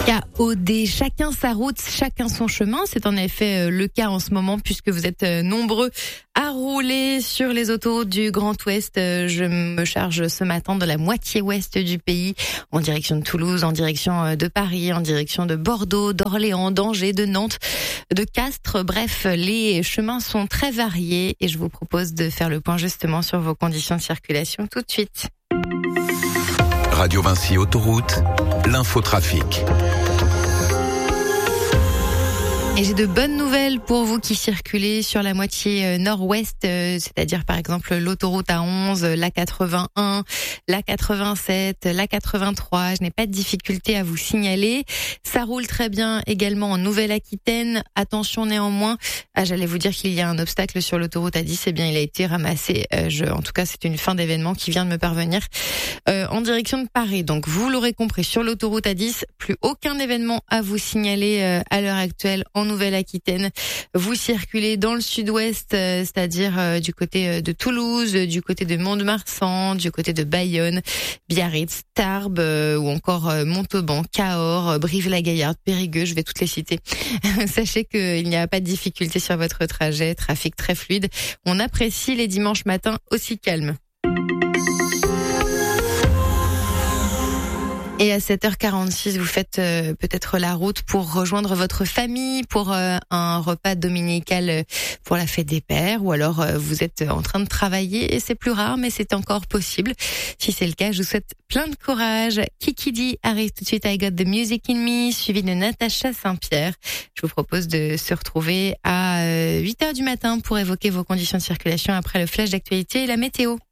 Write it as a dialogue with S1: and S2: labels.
S1: KOD, chacun sa route, chacun son chemin. C'est en effet le cas en ce moment puisque vous êtes nombreux à rouler sur les autoroutes du Grand Ouest. Je me charge ce matin de la moitié ouest du pays, en direction de Toulouse, en direction de Paris, en direction de Bordeaux, d'Orléans, d'Angers, de Nantes, de Castres. Bref, les chemins sont très variés et je vous propose de faire le point justement sur vos conditions de circulation tout de suite.
S2: Radio Vinci Autoroute, l'infotrafic.
S1: Et j'ai de bonnes nouvelles pour vous qui circulez sur la moitié nord-ouest, c'est-à-dire par exemple l'autoroute A11, la 81, la 87, la 83. Je n'ai pas de difficulté à vous signaler. Ça roule très bien également en Nouvelle-Aquitaine. Attention néanmoins, j'allais vous dire qu'il y a un obstacle sur l'autoroute A10. Eh bien, il a été ramassé. En tout cas, c'est une fin d'événement qui vient de me parvenir en direction de Paris. Donc, vous l'aurez compris, sur l'autoroute A10, plus aucun événement à vous signaler à l'heure actuelle en Nouvelle-Aquitaine. Vous circulez dans le sud-ouest, c'est-à-dire du côté de Toulouse, du côté de Mont-de-Marsan, du côté de Bayonne, Biarritz, Tarbes ou encore Montauban, Cahors, Brive-la-Gaillarde, Périgueux, je vais toutes les citer. Sachez qu'il n'y a pas de difficulté sur votre trajet, trafic très fluide. On apprécie les dimanches matins aussi calmes. Et à 7h46, vous faites peut-être la route pour rejoindre votre famille pour un repas dominical pour la fête des pères, ou alors vous êtes en train de travailler et c'est plus rare, mais c'est encore possible. Si c'est le cas, je vous souhaite plein de courage. Kiki D arrive tout de suite, I Got the Music in Me, suivi de Natacha Saint-Pierre. Je vous propose de se retrouver à 8h du matin pour évoquer vos conditions de circulation après le flash d'actualité et la météo.